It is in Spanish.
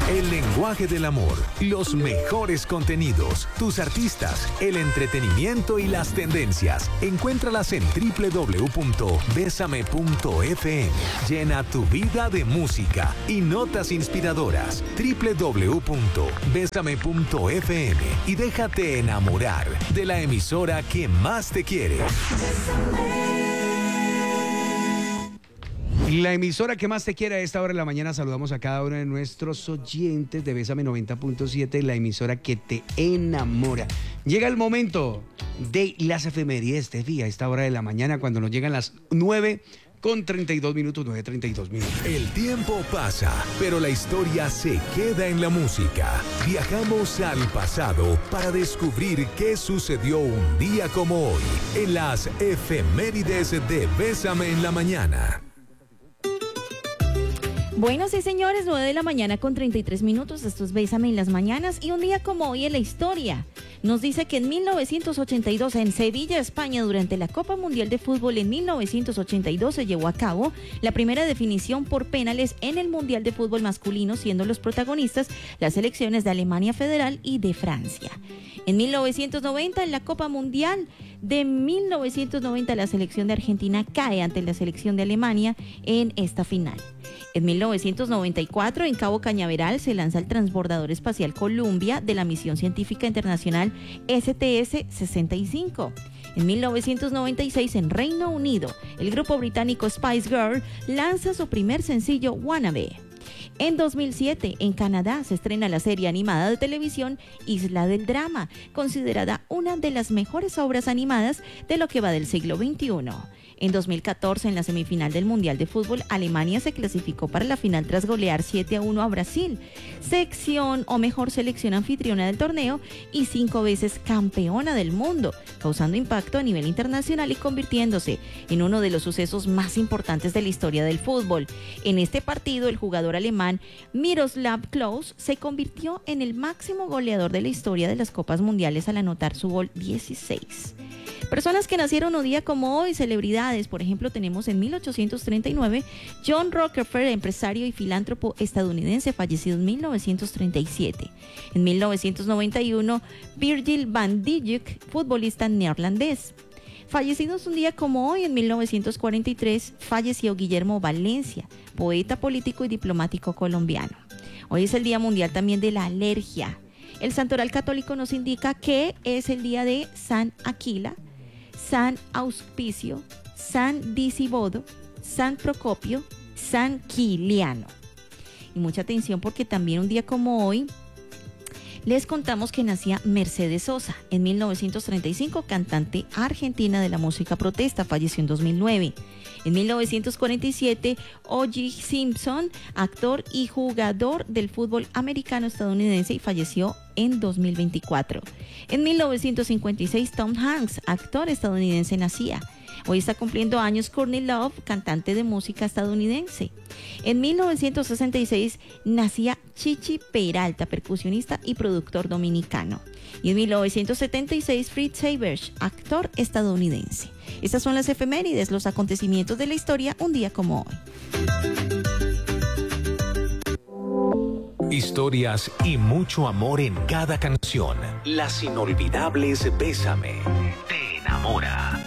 El lenguaje del amor, los mejores contenidos, tus artistas, el entretenimiento y las tendencias. Encuéntralas en www.besame.fm. Llena tu vida de música y notas inspiradoras. www.besame.fm y déjate enamorar de la emisora que más te quiere. La emisora que más te quiere. A esta hora de la mañana saludamos a cada uno de nuestros oyentes de Bésame 90.7, la emisora que te enamora. Llega el momento de las efemérides, Tefi, a esta hora de la mañana, cuando nos llegan las 9:32 minutos, 9:32 minutos. El tiempo pasa, pero la historia se queda en la música. Viajamos al pasado para descubrir qué sucedió un día como hoy, en las efemérides de Bésame en la mañana. Bueno, sí, señores, 9:33 a.m. Esto es Bésame en las mañanas. Y un día como hoy en la historia nos dice que en 1982, en Sevilla, España, durante la Copa Mundial de Fútbol en 1982, se llevó a cabo la primera definición por penales en el Mundial de Fútbol masculino, siendo los protagonistas las selecciones de Alemania Federal y de Francia. En 1990, en la Copa Mundial de 1990, la selección de Argentina cae ante la selección de Alemania en esta final. En 1994, en Cabo Cañaveral, se lanza el transbordador espacial Columbia de la misión científica internacional STS-65. En 1996, en Reino Unido, el grupo británico Spice Girl lanza su primer sencillo, Wannabe. En 2007, en Canadá, se estrena la serie animada de televisión Isla del Drama, considerada una de las mejores obras animadas de lo que va del siglo XXI. En 2014, en la semifinal del Mundial de Fútbol, Alemania se clasificó para la final tras golear 7-1 a Brasil, selección anfitriona del torneo y 5 veces campeona del mundo, causando impacto a nivel internacional y convirtiéndose en uno de los sucesos más importantes de la historia del fútbol. En este partido, el jugador alemán Miroslav Klose se convirtió en el máximo goleador de la historia de las Copas Mundiales al anotar su gol 16. Personas que nacieron un día como hoy, celebridades. Por ejemplo, tenemos en 1839 John Rockefeller, empresario y filántropo estadounidense, fallecido en 1937. En 1991, Virgil van Dijk, futbolista neerlandés. Fallecidos un día como hoy, en 1943, falleció Guillermo Valencia, poeta, político y diplomático colombiano. Hoy es el Día Mundial también de la Alergia. El santoral católico nos indica que es el día de San Aquila, San Auspicio, San Disibodo, San Procopio, San Quiliano. Y mucha atención porque también un día como hoy les contamos que nacía Mercedes Sosa, en 1935, cantante argentina de la música protesta, falleció en 2009. En 1947, O.J. Simpson, actor y jugador del fútbol americano estadounidense, y falleció en 2024. En 1956, Tom Hanks, actor estadounidense, nacía. Hoy está cumpliendo años Courtney Love, cantante de música estadounidense. En 1966 nacía Chichi Peralta, percusionista y productor dominicano. Y en 1976 Fritz Saybersch, actor estadounidense. Estas son las efemérides, los acontecimientos de la historia un día como hoy. Historias y mucho amor en cada canción. Las inolvidables Bésame te enamora.